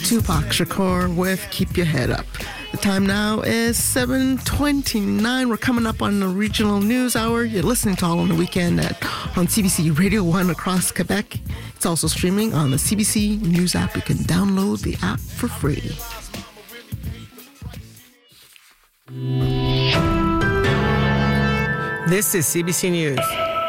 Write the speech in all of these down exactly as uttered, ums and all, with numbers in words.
Tupac Shakur with Keep Your Head Up. The time now is seven twenty-nine. We're coming up on the regional news hour. You're listening to All on the Weekend at, on C B C Radio one across Quebec. It's also streaming on the C B C News app. You can download the app for free. This is C B C News.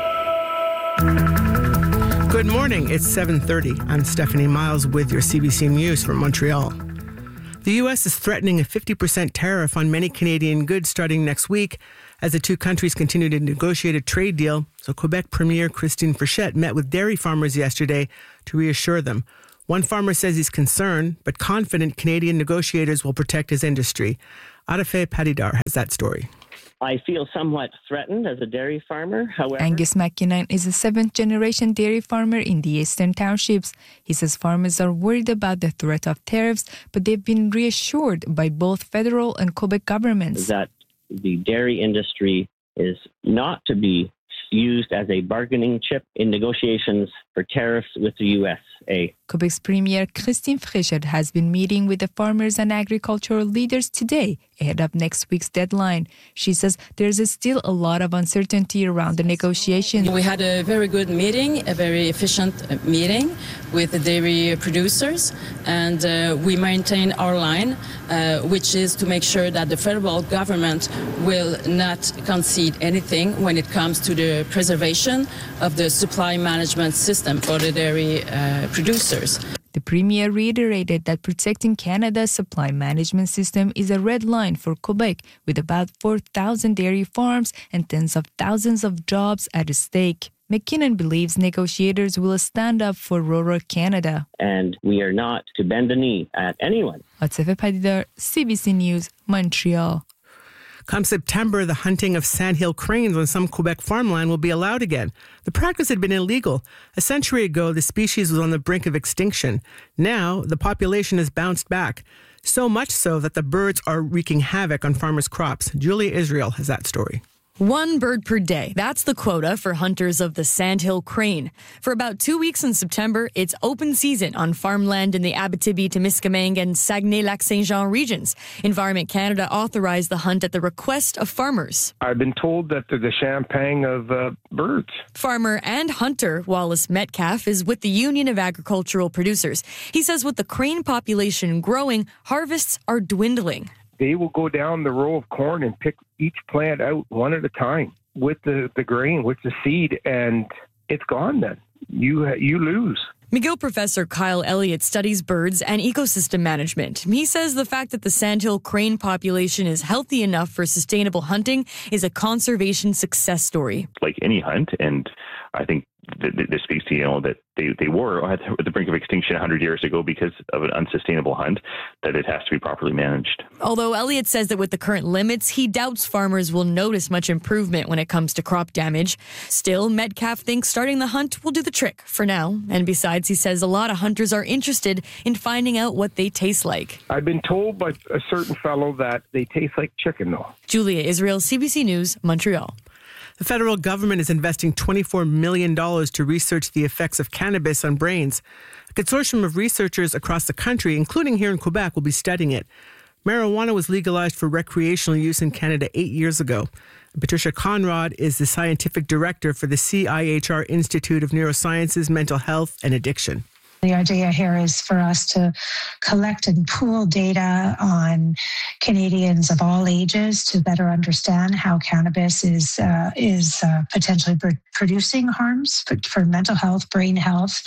Good morning. It's seven thirty. I'm Stephanie Miles with your C B C News from Montreal. The U S is threatening a fifty percent tariff on many Canadian goods starting next week as the two countries continue to negotiate a trade deal. So Quebec Premier Christine Frechette met with dairy farmers yesterday to reassure them. One farmer says he's concerned, but confident Canadian negotiators will protect his industry. Arafe Padidar has that story. I feel somewhat threatened as a dairy farmer. However, Angus McKinnon is a seventh-generation dairy farmer in the Eastern Townships. He says farmers are worried about the threat of tariffs, but they've been reassured by both federal and Quebec governments that the dairy industry is not to be used as a bargaining chip in negotiations for tariffs with the U S A. Quebec's Premier Christine Frechette has been meeting with the farmers and agricultural leaders today ahead of next week's deadline. She says there's still a lot of uncertainty around the negotiations. We had a very good meeting, a very efficient meeting with the dairy producers, and uh, we maintain our line, uh, which is to make sure that the federal government will not concede anything when it comes to the preservation of the supply management system for the dairy uh, producers. The Premier reiterated that protecting Canada's supply management system is a red line for Quebec, with about four thousand dairy farms and tens of thousands of jobs at stake. McKinnon believes negotiators will stand up for rural Canada. And we are not to bend the knee at anyone. Atsefe Padidar, C B C News, Montreal. Come September, the hunting of sandhill cranes on some Quebec farmland will be allowed again. The practice had been illegal. A century ago, the species was on the brink of extinction. Now, the population has bounced back. So much so that the birds are wreaking havoc on farmers' crops. Julia Israel has that story. One bird per day. That's the quota for hunters of the sandhill crane. For about two weeks in September, it's open season on farmland in the Abitibi-Témiscamingue and Saguenay-Lac-Saint-Jean regions. Environment Canada authorized the hunt at the request of farmers. I've been told that they're the champagne of uh, birds. Farmer and hunter Wallace Metcalf is with the Union of Agricultural Producers. He says with the crane population growing, harvests are dwindling. They will go down the row of corn and pick each plant out one at a time with the, the grain, with the seed, and it's gone then. You you lose. McGill professor Kyle Elliott studies birds and ecosystem management. He says the fact that the sandhill crane population is healthy enough for sustainable hunting is a conservation success story. Like any hunt, and I think this speaks to, you know, that they, they were at the brink of extinction one hundred years ago because of an unsustainable hunt, that it has to be properly managed. Although Elliott says that with the current limits, he doubts farmers will notice much improvement when it comes to crop damage. Still, Metcalf thinks starting the hunt will do the trick for now. And besides, he says a lot of hunters are interested in finding out what they taste like. I've been told by a certain fellow that they taste like chicken, though. Julia Israel, C B C News, Montreal. The federal government is investing twenty-four million dollars to research the effects of cannabis on brains. A consortium of researchers across the country, including here in Quebec, will be studying it. Marijuana was legalized for recreational use in Canada eight years ago. Patricia Conrad is the scientific director for the C I H R Institute of Neurosciences, Mental Health and Addiction. The idea here is for us to collect and pool data on Canadians of all ages to better understand how cannabis is uh, is uh, potentially pr- producing harms for, for mental health, brain health,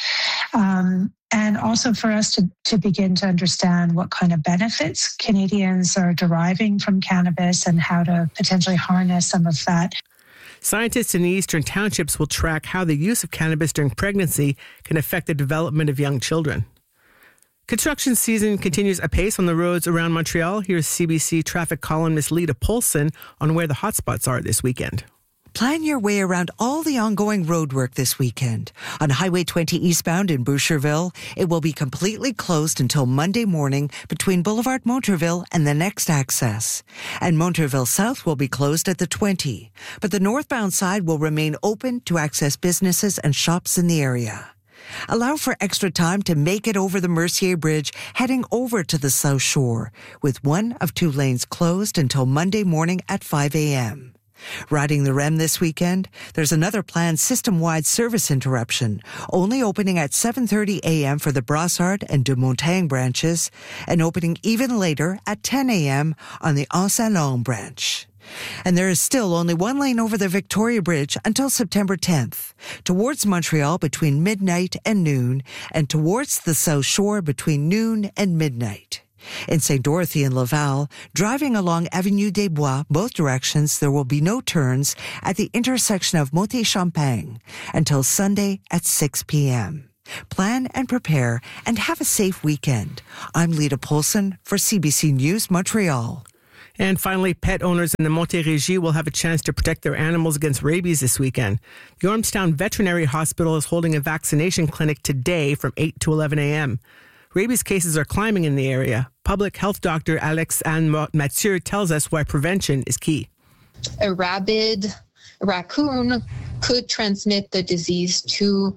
um, and also for us to, to begin to understand what kind of benefits Canadians are deriving from cannabis and how to potentially harness some of that. Scientists in the Eastern Townships will track how the use of cannabis during pregnancy can affect the development of young children. Construction season continues apace on the roads around Montreal. Here's C B C traffic columnist Lita Polson on where the hotspots are this weekend. Plan your way around all the ongoing roadwork this weekend. On Highway twenty eastbound in Boucherville, it will be completely closed until Monday morning between Boulevard Montreville and the next access. And Montreville South will be closed at the twenty, but the northbound side will remain open to access businesses and shops in the area. Allow for extra time to make it over the Mercier Bridge heading over to the South Shore, with one of two lanes closed until Monday morning at five a.m. Riding the R E M this weekend, there's another planned system-wide service interruption, only opening at seven thirty a.m. for the Brassard and de Montagne branches, and opening even later at ten a.m. on the Anse-Saint-Laurent branch. And there is still only one lane over the Victoria Bridge until September tenth, towards Montreal between midnight and noon, and towards the South Shore between noon and midnight. In Saint Dorothy and Laval, driving along Avenue des Bois, both directions, there will be no turns at the intersection of Montée-Champagne until Sunday at six p.m. Plan and prepare and have a safe weekend. I'm Lita Polson for C B C News Montreal. And finally, pet owners in the Montérégie will have a chance to protect their animals against rabies this weekend. The Ormstown Veterinary Hospital is holding a vaccination clinic today from eight to eleven a.m. Rabies cases are climbing in the area. Public health doctor Alex-Anne Mathieu tells us why prevention is key. A rabid raccoon could transmit the disease to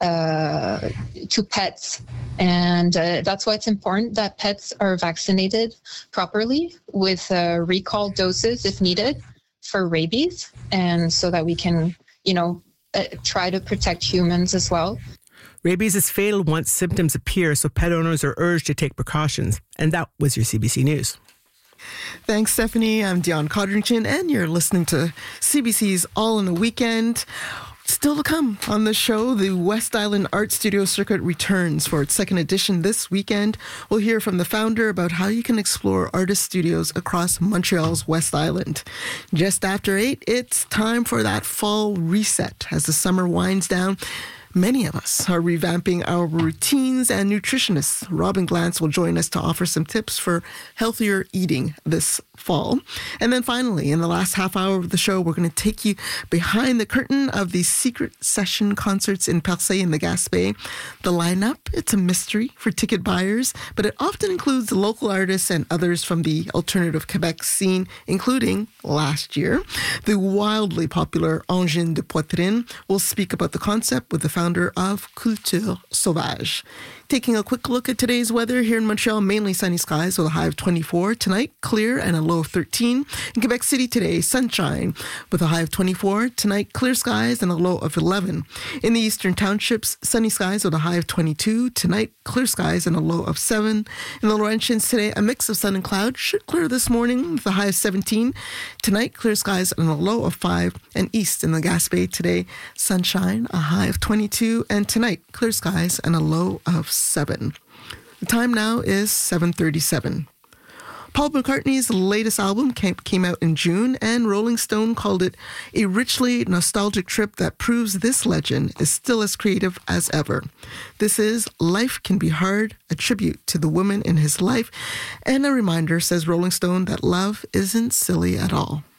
uh, to pets. And uh, that's why it's important that pets are vaccinated properly with uh, recall doses if needed for rabies, and so that we can, you know, uh, try to protect humans as well. Rabies is fatal once symptoms appear, so pet owners are urged to take precautions. And that was your C B C News. Thanks, Stephanie. I'm Dion Codrington, and you're listening to C B C's All in the Weekend. Still to come on the show, the West Island Art Studio Circuit returns for its second edition this weekend. We'll hear from the founder about how you can explore artist studios across Montreal's West Island. Just after eight, it's time for that fall reset as the summer winds down. Many of us are revamping our routines, and nutritionist Robin Glantz will join us to offer some tips for healthier eating this fall. And then finally, in the last half hour of the show, we're going to take you behind the curtain of the Secret Session concerts in Percé in the Gaspé. The lineup, it's a mystery for ticket buyers, but it often includes local artists and others from the alternative Quebec scene, including, last year, the wildly popular Angine de Poitrine. We'll speak about the concept with the founder of Culture Sauvage. Taking a quick look at today's weather here in Montreal, mainly sunny skies with a high of twenty-four. Tonight, clear and a low of thirteen. In Quebec City today, sunshine with a high of twenty-four. Tonight, clear skies and a low of eleven. In the eastern townships, sunny skies with a high of twenty-two. Tonight, clear skies and a low of seven. In the Laurentians today, a mix of sun and cloud. Should clear this morning with a high of seventeen. Tonight, clear skies and a low of five. And east in the Gaspé today, sunshine, a high of twenty-two. And tonight, clear skies and a low of seven. The time now is seven thirty-seven. Paul McCartney's latest album came, came out in June, and Rolling Stone called it a richly nostalgic trip that proves this legend is still as creative as ever. This is Life Can Be Hard, a tribute to the women in his life, and a reminder, says Rolling Stone, that love isn't silly at all.